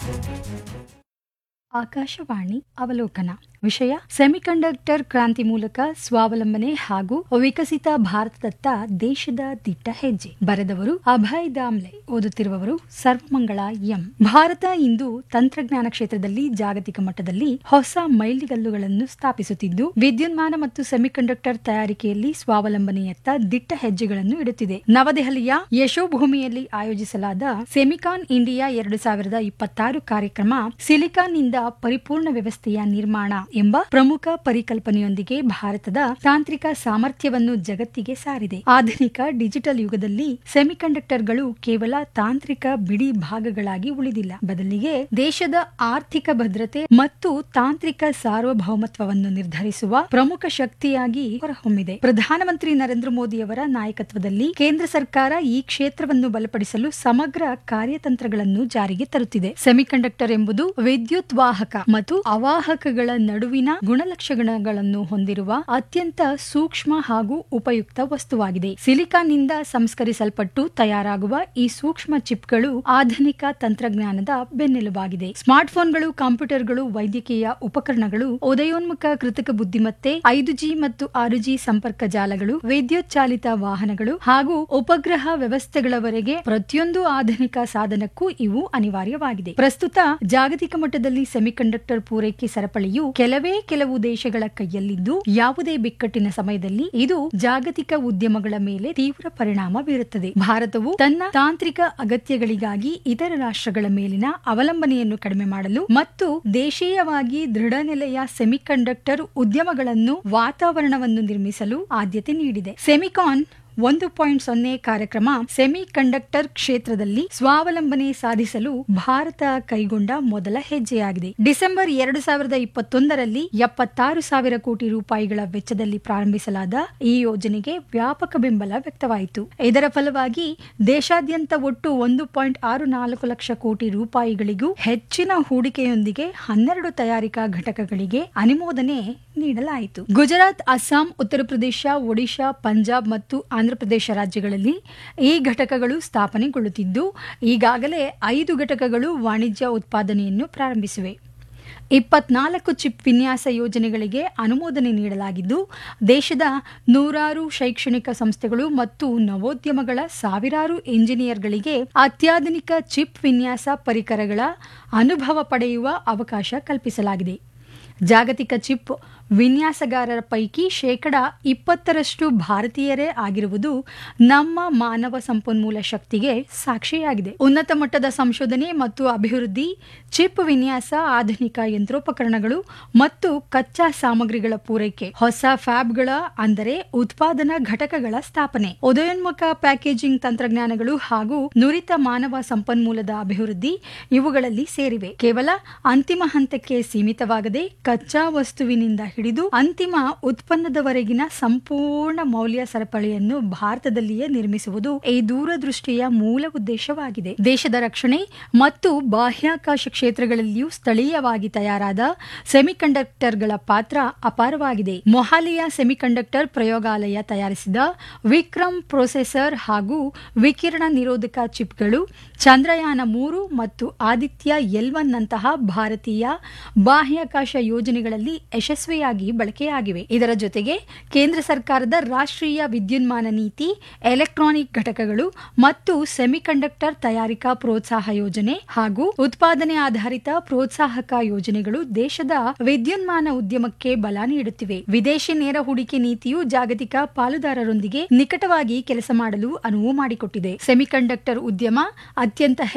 ಆಕಾಶವಾಣಿ ಅವಲೋಕನ ವಿಷಯ ಸೆಮಿಕಂಡಕ್ಟರ್ ಕ್ರಾಂತಿ ಮೂಲಕ ಸ್ವಾವಲಂಬನೆ ಹಾಗೂ ವಿಕಸಿತ ಭಾರತದತ್ತ ದೇಶದ ದಿಟ್ಟ ಹೆಜ್ಜೆ. ಬರೆದವರು ಅಭಯ್ ದಾಮ್ಲೆ, ಓದುತ್ತಿರುವವರು ಸರ್ವಮಂಗಳ ಎಂ. ಭಾರತ ಇಂದು ತಂತ್ರಜ್ಞಾನ ಕ್ಷೇತ್ರದಲ್ಲಿ ಜಾಗತಿಕ ಮಟ್ಟದಲ್ಲಿ ಹೊಸ ಮೈಲಿಗಲ್ಲುಗಳನ್ನು ಸ್ಥಾಪಿಸುತ್ತಿದ್ದು, ವಿದ್ಯುನ್ಮಾನ ಮತ್ತು ಸೆಮಿಕಂಡಕ್ಟರ್ ತಯಾರಿಕೆಯಲ್ಲಿ ಸ್ವಾವಲಂಬನೆಯತ್ತ ದಿಟ್ಟ ಹೆಜ್ಜೆಗಳನ್ನು ಇಡುತ್ತಿದೆ. ನವದೆಹಲಿಯ ಯಶೋಭೂಮಿಯಲ್ಲಿ ಆಯೋಜಿಸಲಾದ ಸೆಮಿಕಾನ್ ಇಂಡಿಯಾ 2026 ಕಾರ್ಯಕ್ರಮ ಸಿಲಿಕಾನ್ನಿಂದ ಪರಿಪೂರ್ಣ ವ್ಯವಸ್ಥೆಯ ನಿರ್ಮಾಣ ಎಂಬ ಪ್ರಮುಖ ಪರಿಕಲ್ಪನೆಯೊಂದಿಗೆ ಭಾರತದ ತಾಂತ್ರಿಕ ಸಾಮರ್ಥ್ಯವನ್ನು ಜಗತ್ತಿಗೆ ಸಾರಿದೆ. ಆಧುನಿಕ ಡಿಜಿಟಲ್ ಯುಗದಲ್ಲಿ ಸೆಮಿಕಂಡಕ್ಟರ್ಗಳು ಕೇವಲ ತಾಂತ್ರಿಕ ಬಿಡಿ ಭಾಗಗಳಾಗಿ ಉಳಿದಿಲ್ಲ, ಬದಲಿಗೆ ದೇಶದ ಆರ್ಥಿಕ ಭದ್ರತೆ ಮತ್ತು ತಾಂತ್ರಿಕ ಸಾರ್ವಭೌಮತ್ವವನ್ನು ನಿರ್ಧರಿಸುವ ಪ್ರಮುಖ ಶಕ್ತಿಯಾಗಿ ಹೊರಹೊಮ್ಮಿದೆ. ಪ್ರಧಾನಮಂತ್ರಿ ನರೇಂದ್ರ ಮೋದಿಯವರ ನಾಯಕತ್ವದಲ್ಲಿ ಕೇಂದ್ರ ಸರ್ಕಾರ ಈ ಕ್ಷೇತ್ರವನ್ನು ಬಲಪಡಿಸಲು ಸಮಗ್ರ ಕಾರ್ಯತಂತ್ರಗಳನ್ನು ಜಾರಿಗೆ ತರುತ್ತಿದೆ. ಸೆಮಿಕಂಡಕ್ಟರ್ ಎಂಬುದು ವಿದ್ಯುತ್ ವಾಹಕ ಮತ್ತು ಅವಾಹಕಗಳ ನಡುವಿನ ಗುಣಲಕ್ಷಣಗಳನ್ನು ಹೊಂದಿರುವ ಅತ್ಯಂತ ಸೂಕ್ಷ್ಮ ಹಾಗೂ ಉಪಯುಕ್ತ ವಸ್ತುವಾಗಿದೆ. ಸಿಲಿಕಾನ್ನಿಂದ ಸಂಸ್ಕರಿಸಲ್ಪಟ್ಟು ತಯಾರಾಗುವ ಈ ಸೂಕ್ಷ್ಮ ಚಿಪ್ಗಳು ಆಧುನಿಕ ತಂತ್ರಜ್ಞಾನದ ಬೆನ್ನೆಲುಬಾಗಿದೆ. ಸ್ಮಾರ್ಟ್ಫೋನ್ಗಳು, ಕಂಪ್ಯೂಟರ್ಗಳು, ವೈದ್ಯಕೀಯ ಉಪಕರಣಗಳು, ಉದಯೋನ್ಮುಖ ಕೃತಕ ಬುದ್ಧಿಮತ್ತೆ, 5G ಮತ್ತು 6G ಸಂಪರ್ಕ ಜಾಲಗಳು, ವಿದ್ಯುತ್ ಚಾಲಿತ ವಾಹನಗಳು ಹಾಗೂ ಉಪಗ್ರಹ ವ್ಯವಸ್ಥೆಗಳವರೆಗೆ ಪ್ರತಿಯೊಂದು ಆಧುನಿಕ ಸಾಧನಕ್ಕೂ ಇವು ಅನಿವಾರ್ಯವಾಗಿದೆ. ಪ್ರಸ್ತುತ ಜಾಗತಿಕ ಮಟ್ಟದಲ್ಲಿ ಸೆಮಿಕಂಡಕ್ಟರ್ ಪೂರೈಕೆ ಸರಪಳಿಯು ಕೆಲವು ದೇಶಗಳ ಕೈಯಲ್ಲಿದ್ದು, ಯಾವುದೇ ಬಿಕ್ಕಟ್ಟಿನ ಸಮಯದಲ್ಲಿ ಇದು ಜಾಗತಿಕ ಉದ್ಯಮಗಳ ಮೇಲೆ ತೀವ್ರ ಪರಿಣಾಮ ಬೀರುತ್ತದೆ. ಭಾರತವು ತನ್ನ ತಾಂತ್ರಿಕ ಅಗತ್ಯಗಳಿಗಾಗಿ ಇತರ ರಾಷ್ಟ್ರಗಳ ಮೇಲಿನ ಅವಲಂಬನೆಯನ್ನು ಕಡಿಮೆ ಮಾಡಲು ಮತ್ತು ದೇಶೀಯವಾಗಿ ದೃಢನೆಲೆಯ ಸೆಮಿಕಂಡಕ್ಟರ್ ಉದ್ಯಮಗಳನ್ನು ವಾತಾವರಣವನ್ನು ನಿರ್ಮಿಸಲು ಆದ್ಯತೆ ನೀಡಿದೆ. ಸೆಮಿಕಾನ್ 1.0 ಕಾರ್ಯಕ್ರಮ ಸೆಮಿ ಕಂಡಕ್ಟರ್ ಕ್ಷೇತ್ರದಲ್ಲಿ ಸ್ವಾವಲಂಬನೆ ಸಾಧಿಸಲು ಭಾರತ ಕೈಗೊಂಡ ಮೊದಲ ಹೆಜ್ಜೆಯಾಗಿದೆ. ಡಿಸೆಂಬರ್ 2021ರಲ್ಲಿ 76,000 ಕೋಟಿ ರೂಪಾಯಿಗಳ ವೆಚ್ಚದಲ್ಲಿ ಪ್ರಾರಂಭಿಸಲಾದ ಈ ಯೋಜನೆಗೆ ವ್ಯಾಪಕ ಬೆಂಬಲ ವ್ಯಕ್ತವಾಯಿತು. ಇದರ ಫಲವಾಗಿ ದೇಶಾದ್ಯಂತ ಒಟ್ಟು 1.64 ಲಕ್ಷ ಕೋಟಿ ರೂಪಾಯಿಗಳಿಗೂ ಹೆಚ್ಚಿನ ಹೂಡಿಕೆಯೊಂದಿಗೆ 12 ತಯಾರಿಕಾ ಘಟಕಗಳಿಗೆ ಅನುಮೋದನೆ ನೀಡಲಾಯಿತು. ಗುಜರಾತ್, ಅಸ್ಸಾಂ, ಉತ್ತರ ಪ್ರದೇಶ, ಒಡಿಶಾ, ಪಂಜಾಬ್ ಮತ್ತು ಆಂಧ್ರಪ್ರದೇಶ ರಾಜ್ಯಗಳಲ್ಲಿ ಈ ಘಟಕಗಳು ಸ್ಥಾಪನೆಗೊಳ್ಳುತ್ತಿದ್ದು, ಈಗಾಗಲೇ 5 ಘಟಕಗಳು ವಾಣಿಜ್ಯ ಉತ್ಪಾದನೆಯನ್ನು ಪ್ರಾರಂಭಿಸಿವೆ. 24 ಚಿಪ್ ವಿನ್ಯಾಸ ಯೋಜನೆಗಳಿಗೆ ಅನುಮೋದನೆ ನೀಡಲಾಗಿದ್ದು, ದೇಶದ 100 ಶೈಕ್ಷಣಿಕ ಸಂಸ್ಥೆಗಳು ಮತ್ತು ನವೋದ್ಯಮಗಳ ಸಾವಿರಾರು ಎಂಜಿನಿಯರ್ಗಳಿಗೆ ಅತ್ಯಾಧುನಿಕ ಚಿಪ್ ವಿನ್ಯಾಸ ಪರಿಕರಗಳ ಅನುಭವ ಪಡೆಯುವ ಅವಕಾಶ ಕಲ್ಪಿಸಲಾಗಿದೆ. ಜಾಗತಿಕ ಚಿಪ್ ವಿನ್ಯಾಸಗಾರರ ಪೈಕಿ 20% ಭಾರತೀಯರೇ ಆಗಿರುವುದು ನಮ್ಮ ಮಾನವ ಸಂಪನ್ಮೂಲ ಶಕ್ತಿಗೆ ಸಾಕ್ಷಿಯಾಗಿದೆ. ಉನ್ನತ ಮಟ್ಟದ ಸಂಶೋಧನೆ ಮತ್ತು ಅಭಿವೃದ್ಧಿ, ಚಿಪ್ ವಿನ್ಯಾಸ, ಆಧುನಿಕ ಯಂತ್ರೋಪಕರಣಗಳು ಮತ್ತು ಕಚ್ಚಾ ಸಾಮಗ್ರಿಗಳ ಪೂರೈಕೆ, ಹೊಸ ಫ್ಯಾಬ್ಗಳ ಅಂದರೆ ಉತ್ಪಾದನಾ ಘಟಕಗಳ ಸ್ಥಾಪನೆ, ಉದಯೋನ್ಮುಖ ಪ್ಯಾಕೇಜಿಂಗ್ ತಂತ್ರಜ್ಞಾನಗಳು ಹಾಗೂ ನುರಿತ ಮಾನವ ಸಂಪನ್ಮೂಲದ ಅಭಿವೃದ್ಧಿ ಇವುಗಳಲ್ಲಿ ಸೇರಿವೆ. ಕೇವಲ ಅಂತಿಮ ಹಂತಕ್ಕೆ ಸೀಮಿತವಾಗದೆ ಕಚ್ಚಾ ವಸ್ತುವಿನಿಂದ ಹಿಡಿದು ಅಂತಿಮ ಉತ್ಪನ್ನದವರೆಗಿನ ಸಂಪೂರ್ಣ ಮೌಲ್ಯ ಸರಪಳಿಯನ್ನು ಭಾರತದಲ್ಲಿಯೇ ನಿರ್ಮಿಸುವುದು ಈ ದೂರದೃಷ್ಟಿಯ ಮೂಲ ಉದ್ದೇಶವಾಗಿದೆ. ದೇಶದ ರಕ್ಷಣೆ ಮತ್ತು ಬಾಹ್ಯಾಕಾಶ ಕ್ಷೇತ್ರಗಳಲ್ಲಿಯೂ ಸ್ಥಳೀಯವಾಗಿ ತಯಾರಾದ ಸೆಮಿಕಂಡಕ್ಟರ್ಗಳ ಪಾತ್ರ ಅಪಾರವಾಗಿದೆ. ಮೊಹಾಲಿಯ ಸೆಮಿಕಂಡಕ್ಟರ್ ಪ್ರಯೋಗಾಲಯ ತಯಾರಿಸಿದ ವಿಕ್ರಮ್ ಪ್ರೊಸೆಸರ್ ಹಾಗೂ ವಿಕಿರಣ ನಿರೋಧಕ ಚಿಪ್ಗಳು ಚಂದ್ರಯಾನ 3 ಮತ್ತು ಆದಿತ್ಯ L1 ನಂತಹ ಭಾರತೀಯ ಬಾಹ್ಯಾಕಾಶ ಯೋಜನೆಗಳಲ್ಲಿ ಯಶಸ್ವಿಯಾಗಿ ಬಳಕೆಯಾಗಿವೆ. ಇದರ ಜೊತೆಗೆ ಕೇಂದ್ರ ಸರ್ಕಾರದ ರಾಷ್ಟ್ರೀಯ ವಿದ್ಯುನ್ಮಾನ ನೀತಿ, ಎಲೆಕ್ಟ್ರಾನಿಕ್ ಘಟಕಗಳು ಮತ್ತು ಸೆಮಿಕಂಡಕ್ಟರ್ ತಯಾರಿಕಾ ಪ್ರೋತ್ಸಾಹ ಯೋಜನೆ ಹಾಗೂ ಉತ್ಪಾದನೆ ಆಧಾರಿತ ಪ್ರೋತ್ಸಾಹಕ ಯೋಜನೆಗಳು ದೇಶದ ವಿದ್ಯುನ್ಮಾನ ಉದ್ಯಮಕ್ಕೆ ಬಲ ನೀಡುತ್ತಿವೆ. ವಿದೇಶಿ ನೇರ ಹೂಡಿಕೆ ನೀತಿಯು ಜಾಗತಿಕ ಪಾಲುದಾರರೊಂದಿಗೆ ನಿಕಟವಾಗಿ ಕೆಲಸ ಮಾಡಲು ಅನುವು ಮಾಡಿಕೊಟ್ಟಿದೆ. ಸೆಮಿಕಂಡಕ್ಟರ್ ಉದ್ಯಮ ಅತ್ಯಂತ